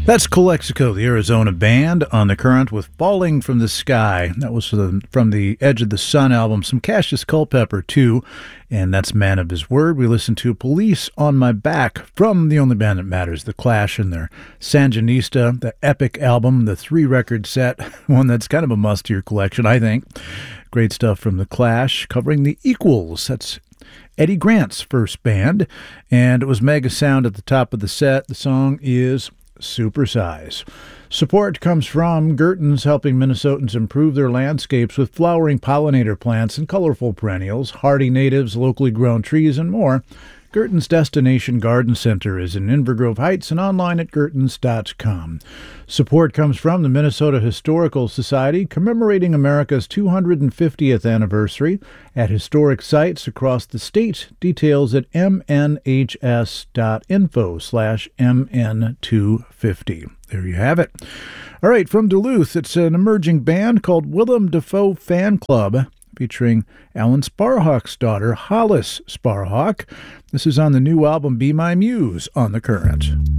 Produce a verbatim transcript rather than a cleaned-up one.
That's Calexico, the Arizona band, on The Current with Falling from the Sky. That was from the Edge of the Sun album. Some Cassius Culpepper, too, and that's Man of His Word. We listened to Police on My Back from the only band that matters, The Clash, and their Sandinista, the epic album, the three-record set, one that's kind of a must to your collection, I think. Great stuff from The Clash, covering The Equals. That's Eddie Grant's first band, and it was Mega Sound at the top of the set. The song is Supersize. Support comes from Gerton's, helping Minnesotans improve their landscapes with flowering pollinator plants and colorful perennials, hardy natives, locally grown trees, and more. Gerton's Destination Garden Center is in Inver Grove Heights and online at gertons dot com. Support comes from the Minnesota Historical Society, commemorating America's two hundred fiftieth anniversary at historic sites across the state. Details at m n h s dot info slash m n two fifty. There you have it. All right, from Duluth, it's an emerging band called Willem Dafoe Fan Club, featuring Alan Sparhawk's daughter, Hollis Sparhawk. This is on the new album Be My Muse on The Current.